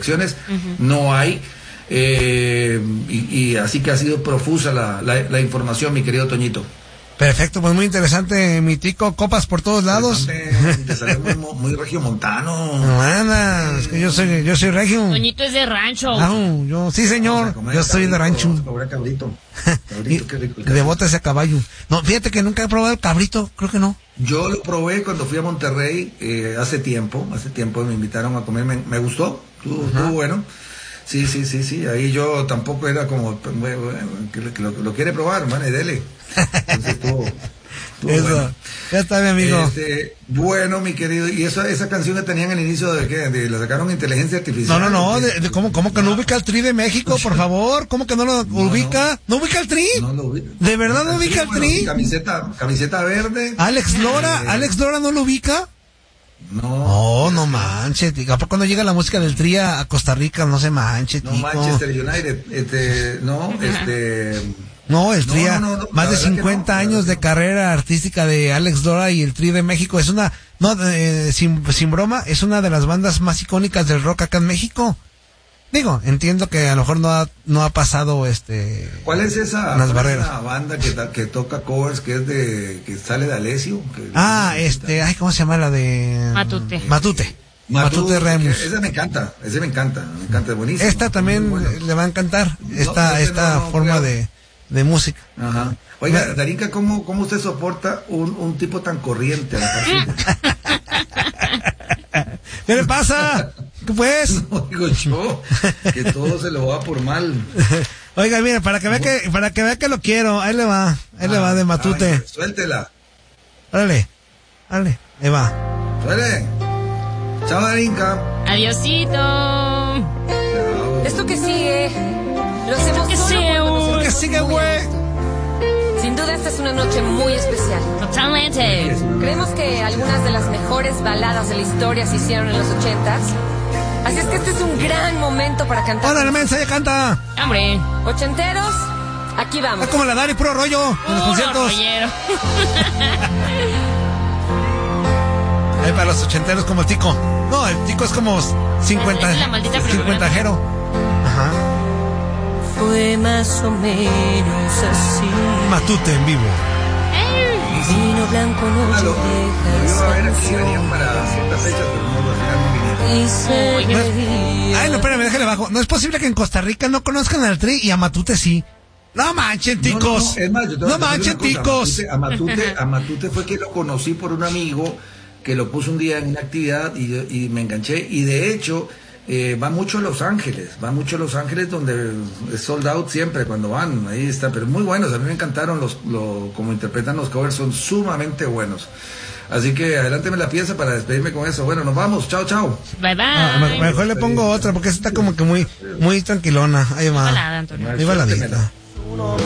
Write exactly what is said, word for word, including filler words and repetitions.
selecciones, uh-huh. no hay. Eh, y, y así que ha sido profusa la, la, la información, mi querido Toñito. Perfecto, pues muy interesante, mi tico, copas por todos lados. Te salió muy, muy regiomontano. No, anda, es que yo soy, yo soy regio. Toñito es de rancho. Ah, yo, sí señor, yo soy de rancho. Cabrito, cabrito, qué rico. De botas a caballo. No, fíjate que nunca he probado el cabrito, creo que no. Yo lo probé cuando fui a Monterrey, eh, hace tiempo, hace tiempo me invitaron a comer, me, me gustó, estuvo, estuvo bueno. Sí, sí, sí, sí, ahí yo tampoco era como, bueno, que, lo, que lo, lo quiere probar, man, y dele. Entonces estuvo, estuvo eso, bueno. Ya está, mi amigo. Este, bueno, mi querido, y eso, esa canción que tenían al inicio de qué, de, la sacaron inteligencia artificial. No, no, no, de, de, ¿cómo, cómo que no ubica el Tri de México, por favor? ¿Cómo que no lo no, ubica? ¿No ubica el Tri? No lo ubica. ¿De verdad no, no ubica el Tri? Bueno, camiseta, camiseta verde. Alex Lora, eh, ¿Alex Lora no lo ubica? No. Oh, no manches, ¿a poco no llega la música del Tri a Costa Rica? No se manche, No, Manchester United, este, no, este... No, el Tri, no, no, no, más de cincuenta no, años de no. carrera artística de Alex Lora y el Tri de México, es una, no, eh, sin, sin broma, es una de las bandas más icónicas del rock acá en México. Digo, entiendo que a lo mejor no ha, no ha pasado este... ¿Cuál es esa, las ¿cuál barreras? Es esa banda que, que toca covers, que es de, que sale de Alessio? Que, ah, este, ay, ¿cómo se llama la de? Matute. Matute. Matute, Matute Remus. Esa me encanta, ese me encanta, me encanta, es buenísimo. Esta también bueno. le va a encantar, esta, no, esta no, no, forma creo. de, de música. Ajá. Oiga, Darinka, ¿cómo, cómo usted soporta un, un tipo tan corriente a la partida? ¿Qué le pasa? ¿Qué pues? No, digo yo, que todo se lo va por mal. Oiga, mire, para que vea que, para que vea que lo quiero, ahí le va, ahí ah, le va de Matute. Ay, suéltela. Órale, órale, ahí va. Suele. Chao, Darinka. Adiosito. Chao. Esto que sigue, lo hacemos que solo sigue, cuando nos Esto que sigue, güey. Sin duda esta es una noche muy especial. Totalmente. Creemos que algunas de las mejores baladas de la historia se hicieron en los ochentas. Así es que este es un gran momento para cantar. ¡Órale, mensa, ya canta! ¡Hombre! Ochenteros, aquí vamos. Es como la Dari, puro rollo en los conciertos. Ahí para los ochenteros como el Tico. No, el Tico es como cincuenta, es la maldita cincuentajero. Ajá. Fue más o menos así. Matute en vivo. Vino blanco noche de canción. para ciertas fechas, pero no, al final no vinieron. Y se no es, ay, no, espérame, déjale bajo. No es posible que en Costa Rica no conozcan al Tri y a Matute sí. No manchen, ticos. No, no, no. Es más, yo te voy no a decir manchen, una cosa. ticos. A Matute, a Matute, a Matute fue que lo conocí por un amigo que lo puso un día en una actividad y, y me enganché. Y de hecho, eh, va mucho a Los Ángeles. Va mucho a Los Ángeles donde es sold out siempre cuando van. Ahí está, pero muy buenos. A mí me encantaron los, lo, como interpretan los covers, son sumamente buenos. Así que adelánteme la pieza para despedirme con eso. Bueno, nos vamos. Chao, chao. Bye, bye. Ah, me, mejor le pongo otra porque esta está como que muy, muy tranquilona. Ahí va. Balada, Antonio. Ahí va la vida.